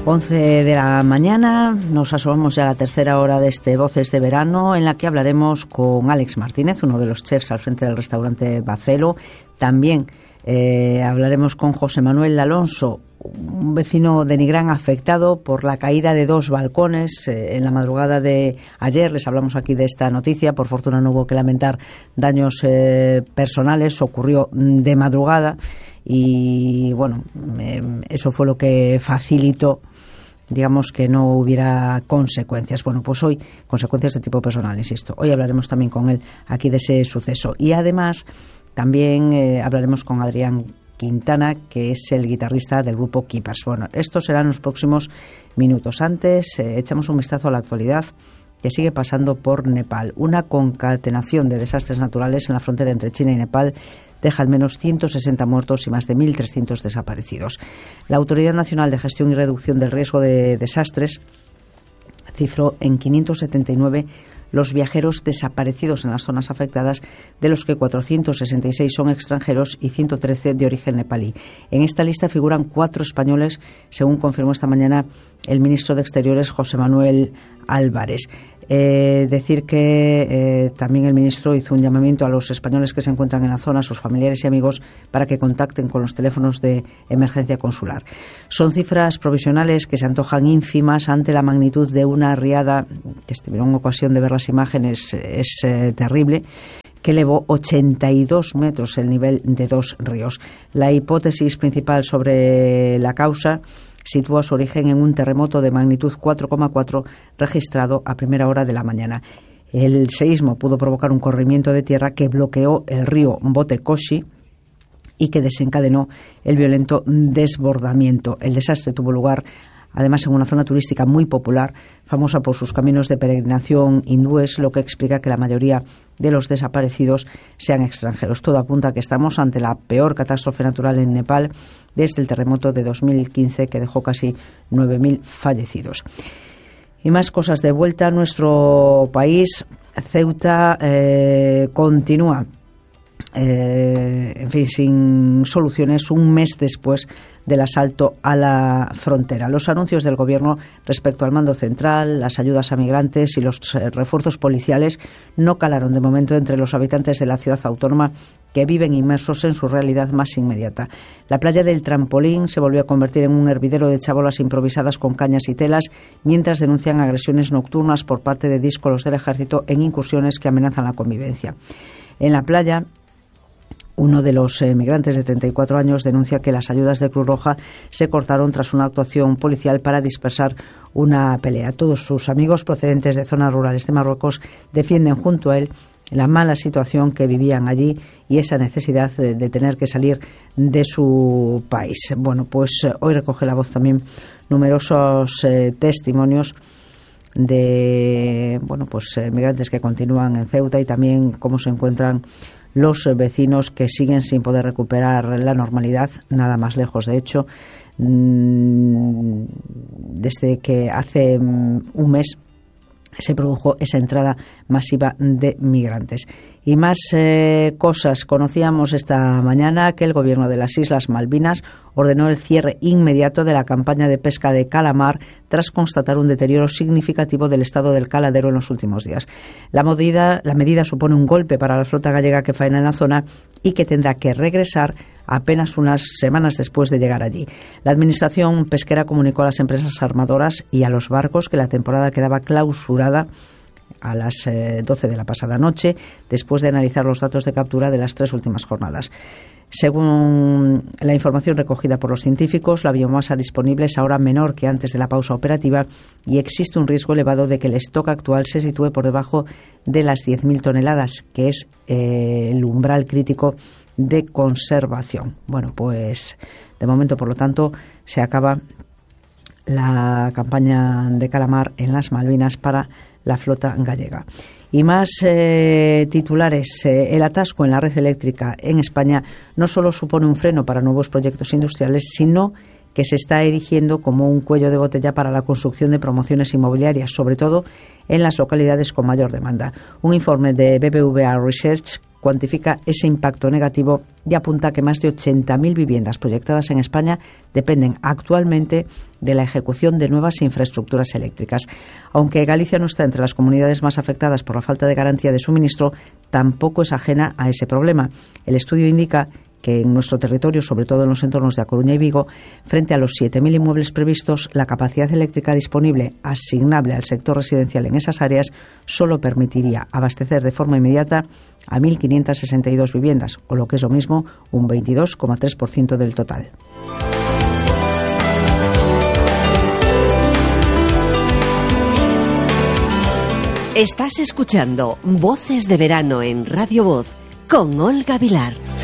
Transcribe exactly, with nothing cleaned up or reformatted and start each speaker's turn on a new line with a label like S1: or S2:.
S1: once de la mañana, nos asomamos ya a la tercera hora de este Voces de Verano, en la que hablaremos con Alex Martínez, uno de los chefs al frente del restaurante Bacelo. También eh, hablaremos con José Manuel Alonso, un vecino de Nigrán afectado por la caída de dos balcones eh, en la madrugada de ayer. Les hablamos aquí de esta noticia. Por fortuna no hubo que lamentar daños eh, personales, ocurrió de madrugada y bueno, eh, eso fue lo que facilitó, digamos, que no hubiera consecuencias. Bueno, pues hoy, consecuencias de tipo personal, insisto. Hoy hablaremos también con él aquí de ese suceso. Y además, también eh, hablaremos con Adrián Quintana, que es el guitarrista del grupo Keepers. Bueno, estos serán los próximos minutos. Antes, eh, echamos un vistazo a la actualidad que sigue pasando por Nepal. Una concatenación de desastres naturales en la frontera entre China y Nepal deja al menos ciento sesenta muertos y más de mil trescientos desaparecidos. La Autoridad Nacional de Gestión y Reducción del Riesgo de Desastres cifró en quinientos setenta y nueve los viajeros desaparecidos en las zonas afectadas, de los que cuatrocientos sesenta y seis son extranjeros y ciento trece de origen nepalí. En esta lista figuran cuatro españoles, según confirmó esta mañana el ministro de Exteriores, José Manuel Álvarez. Eh, decir que eh, también el ministro hizo un llamamiento a los españoles que se encuentran en la zona, a sus familiares y amigos, para que contacten con los teléfonos de emergencia consular. Son cifras provisionales que se antojan ínfimas ante la magnitud de una riada, que tuvieron ocasión de ver las imágenes, es eh, terrible, que elevó ochenta y dos metros el nivel de dos ríos. La hipótesis principal sobre la causa sitúa su origen en un terremoto de magnitud cuatro coma cuatro registrado a primera hora de la mañana. El seísmo pudo provocar un corrimiento de tierra que bloqueó el río Botekoshi y que desencadenó el violento desbordamiento. El desastre tuvo lugar además en una zona turística muy popular, famosa por sus caminos de peregrinación hindúes, lo que explica que la mayoría de los desaparecidos sean extranjeros. Todo apunta a que estamos ante la peor catástrofe natural en Nepal desde el terremoto de dos mil quince, que dejó casi nueve mil fallecidos. Y más cosas de vuelta a nuestro país. Ceuta eh, continúa Eh, en fin, sin soluciones un mes después del asalto a la frontera. Los anuncios del Gobierno respecto al mando central, las ayudas a migrantes y los eh, refuerzos policiales no calaron de momento entre los habitantes de la ciudad autónoma, que viven inmersos en su realidad más inmediata. La playa del Trampolín se volvió a convertir en un hervidero de chabolas improvisadas con cañas y telas, mientras denuncian agresiones nocturnas por parte de díscolos del ejército en incursiones que amenazan la convivencia. En la playa, uno de los eh, migrantes de treinta y cuatro años denuncia que las ayudas de Cruz Roja se cortaron tras una actuación policial para dispersar una pelea. Todos sus amigos procedentes de zonas rurales de Marruecos defienden junto a él la mala situación que vivían allí y esa necesidad de, de tener que salir de su país. Bueno, pues eh, hoy recoge la voz también numerosos eh, testimonios de bueno pues eh, migrantes que continúan en Ceuta y también cómo se encuentran los vecinos que siguen sin poder recuperar la normalidad, nada más lejos. De hecho, desde que hace un mes se produjo esa entrada masiva de migrantes. Y más eh, cosas. Conocíamos esta mañana que el Gobierno de las Islas Malvinas ordenó el cierre inmediato de la campaña de pesca de calamar tras constatar un deterioro significativo del estado del caladero en los últimos días. La medida, la medida supone un golpe para la flota gallega que faena en la zona y que tendrá que regresar apenas unas semanas después de llegar allí. La Administración pesquera comunicó a las empresas armadoras y a los barcos que la temporada quedaba clausurada a las eh, doce de la pasada noche, después de analizar los datos de captura de las tres últimas jornadas. Según la información recogida por los científicos, la biomasa disponible es ahora menor que antes de la pausa operativa y existe un riesgo elevado de que el stock actual se sitúe por debajo de las diez mil toneladas, que es eh, el umbral crítico de conservación. Bueno, pues de momento, por lo tanto, se acaba la campaña de calamar en las Malvinas para la flota gallega. Y más eh, titulares. Eh, el atasco en la red eléctrica en España no solo supone un freno para nuevos proyectos industriales, sino que se está erigiendo como un cuello de botella para la construcción de promociones inmobiliarias, sobre todo en las localidades con mayor demanda. Un informe de B B V A Research cuantifica ese impacto negativo y apunta que más de ochenta mil viviendas proyectadas en España dependen actualmente de la ejecución de nuevas infraestructuras eléctricas. Aunque Galicia no está entre las comunidades más afectadas por la falta de garantía de suministro, tampoco es ajena a ese problema. El estudio indica que en nuestro territorio, sobre todo en los entornos de A Coruña y Vigo, frente a los siete mil inmuebles previstos, la capacidad eléctrica disponible asignable al sector residencial en esas áreas solo permitiría abastecer de forma inmediata a mil quinientas sesenta y dos viviendas, o lo que es lo mismo, un veintidós coma tres por ciento del total.
S2: Estás escuchando Voces de Verano en Radio Voz con Olga Vilar.